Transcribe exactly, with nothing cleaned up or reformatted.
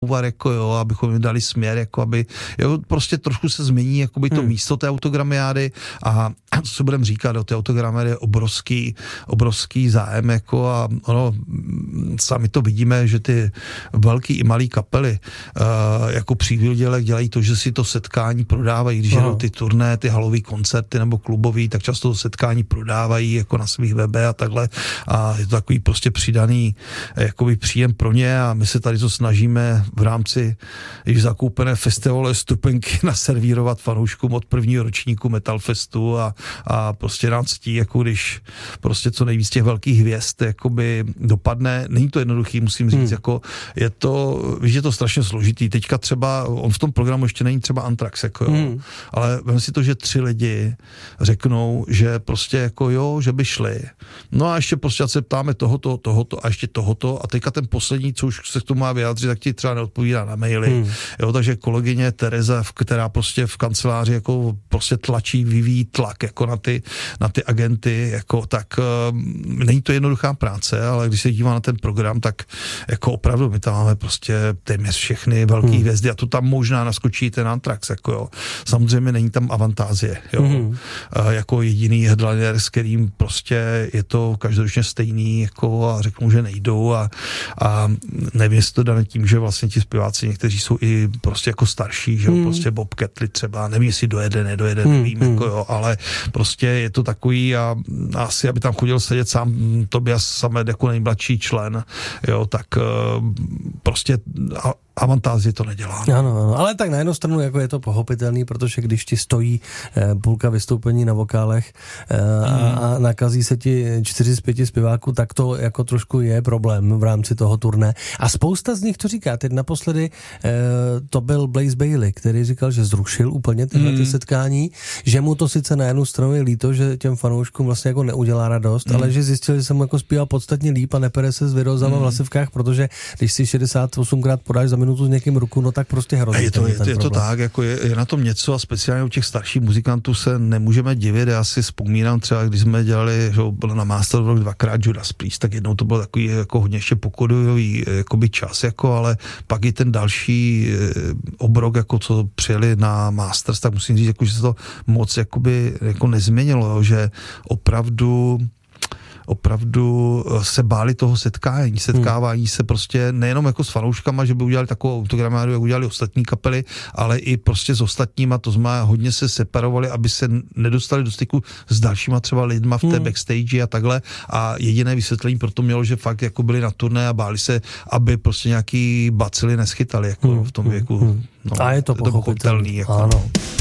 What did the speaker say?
úvar, jako jo, abychom jim dali směr, jako aby, jo, prostě trošku se změní, jakoby to hmm. místo té autogramiády a co budeme říkat, do té autogramiády je obrovský, obrovský zájem, jako a ono, sami to vidíme, že ty velký i malý kapely, uh, jako Přívědělek dělají to, že si to setkání prodávají, když jdou ty turné, ty halový koncerty nebo klubový, tak často to setkání prodávají jako na svých webech a takhle a je to takový prostě přidaný jakoby příjem pro ně a my se tady to snažíme v rámci již zakoupené festivalové stupenky naservírovat fanouškům od prvního ročníku Metalfestu a, a prostě nám ctí, jako když prostě co nejvíc těch velkých hvězd jakoby dopadne. Není to jednoduchý, musím říct, hmm. jako je to, víš, je to strašně složitý. Teďka třeba, on v tom programu ještě není třeba Anthrax, jako jo, hmm. ale vem si to, že tři lidi řeknou, že prostě jako jo, že by šli. No a ještě prostě se ptáme tohoto, tohoto a ještě tohoto a teďka ten poslední, co už se k tomu má vyjádřit, tak ti třeba neodpovídá na maily. Hmm. Jo, takže kolegyně Tereza, která prostě v kanceláři jako prostě tlačí, vyvíjí tlak jako na ty, na ty agenty, jako tak um, není to jednoduchá práce, ale když se dívá na ten program, tak jako opravdu my tam máme prostě téměř všechny velké hmm. hvězdy a to tam možná naskočí ten Anthrax, jako jo. Samozřejmě není tam Avantázie, jo. Hmm. A jako jediný headliner, s kterým prostě je to každoročně stejný, jako a řeknu, že nejdou a, a nevím, jestli to dané tím, že vlastně ti zpěváci někteří jsou i prostě jako starší, že jo, hmm. prostě Bob Catley třeba, nevím, jestli dojede, nedojede, hmm. nevím, hmm. jako jo, ale prostě je to takový a asi, aby tam chodil sedět sám Tobias Sammet jako nejmladší člen, jo, tak prostě a, Avantázie to nedělá. Ano, ano, ale tak na jednu stranu jako je to pochopitelný, protože když ti stojí eh, půlka vystoupení na vokálech eh, mm. a, a nakazí se ti čtyři z pěti zpěváků, tak to jako trošku je problém v rámci toho turné. A spousta z nich to říká. Teď naposledy eh, to byl Blaze Bayley, který říkal, že zrušil úplně tyhle mm. ty setkání, že mu to sice na jednu stranu je líto, že těm fanouškům vlastně jako neudělá radost, mm. ale že zjistil, že se mu jako zpíval podstatně líp a nepere se s virozama mm. v hlasivkách, protože když si šedesát osmkrát podáš za minutu s někým ruku, no tak prostě hrozí. Je to, je, je to tak, jako je, je na tom něco a speciálně u těch starších muzikantů se nemůžeme divit. Já si vzpomínám třeba, když jsme dělali, že bylo na Master Rock dvakrát Judas Priest, tak jednou to byl takový jako hodně ještě pokodový jakoby čas, jako, ale pak i ten další obrok, jako co přijeli na Masters, tak musím říct, jako, že se to moc jakoby, jako nezměnilo, že opravdu opravdu se báli toho setkání, setkávání hmm. se prostě nejenom jako s fanouškama, že by udělali takovou autogramiádu, jak udělali ostatní kapely, ale i prostě s ostatníma, to znamená, hodně se separovali, aby se nedostali do styku s dalšíma třeba lidma v té hmm. backstage a takhle a jediné vysvětlení proto mělo, že fakt jako byli na turné a báli se, aby prostě nějaký bacily neschytali jako hmm. v tom věku. Hmm. No, a je to pochopitelný. Jako, ano.